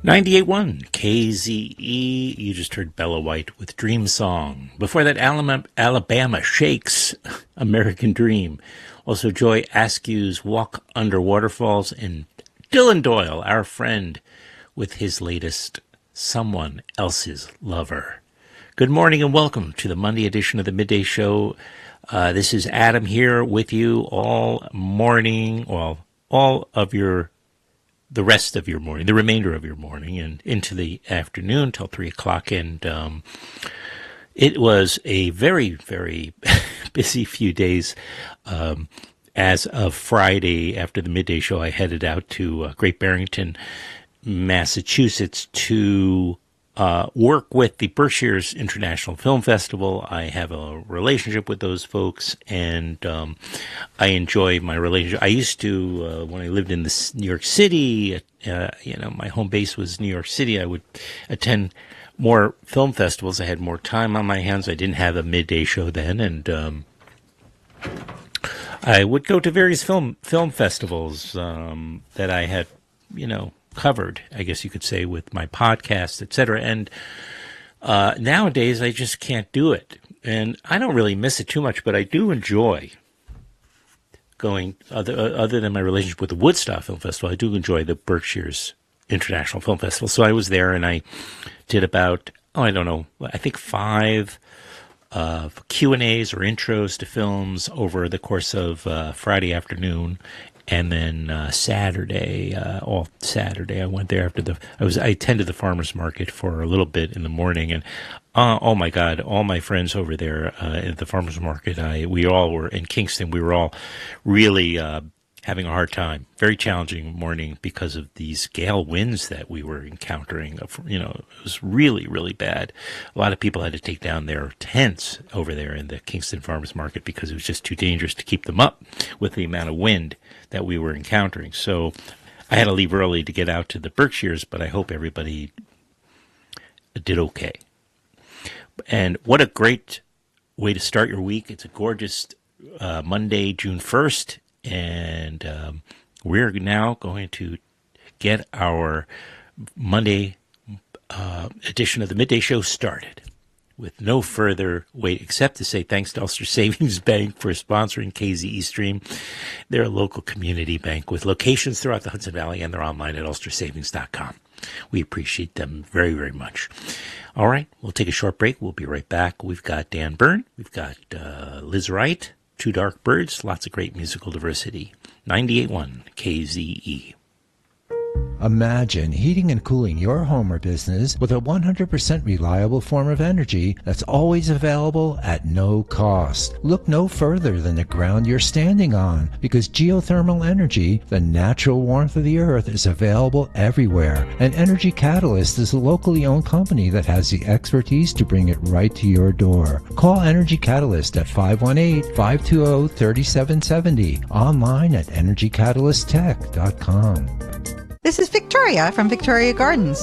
98.1 KZE. You just heard Bella White with Dream Song. Before that, Alabama Shakes, American Dream. Also, Joy Askew's Walk Under Waterfalls, and Dylan Doyle, our friend, with his latest Someone Else's Lover. Good morning and welcome to the Monday edition of the Midday Show. This is Adam here with you all morning, well, the rest of your morning, the remainder of your morning, and into the afternoon till 3 o'clock. And it was a very, very busy few days. As of Friday, after the midday show, I headed out to Great Barrington, Massachusetts, to work with the Berkshires International Film Festival. I have a relationship with those folks, and I enjoy my relationship. I used to, when I lived in New York City, my home base was New York City, I would attend more film festivals. I had more time on my hands. I didn't have a midday show then, and I would go to various film festivals that I had, covered, I guess you could say, with my podcast, etc. And nowadays, I just can't do it. And I don't really miss it too much, but I do enjoy going, other than my relationship with the Woodstock Film Festival, I do enjoy the Berkshires International Film Festival. So I was there, and I did about, I think 5 Q&As or intros to films over the course of Friday afternoon. And then Saturday, all Saturday, I went there after I attended the farmer's market for a little bit in the morning, and oh my God, all my friends over there at the farmer's market, we all were in Kingston. We were all really having a hard time. Very challenging morning because of these gale winds that we were encountering. It was really, really bad. A lot of people had to take down their tents over there in the Kingston farmer's market because it was just too dangerous to keep them up with the amount of wind that we were encountering. So I had to leave early to get out to the Berkshires, but I hope everybody did okay. And what a great way to start your week. It's a gorgeous Monday, June 1st, and we're now going to get our Monday edition of the Midday Show started. With no further wait, except to say thanks to Ulster Savings Bank for sponsoring KZE Stream. They're a local community bank with locations throughout the Hudson Valley, and they're online at ulstersavings.com. We appreciate them very, very much. All right, we'll take a short break. We'll be right back. We've got Dan Byrne. We've got Liz Wright, Two Dark Birds, lots of great musical diversity. 98.1 KZE. Imagine heating and cooling your home or business with a 100% reliable form of energy that's always available at no cost. Look no further than the ground you're standing on, because geothermal energy, the natural warmth of the earth, is available everywhere. And Energy Catalyst is a locally owned company that has the expertise to bring it right to your door. Call Energy Catalyst at 518-520-3770. Online at energycatalysttech.com. This is Victoria from Victoria Gardens.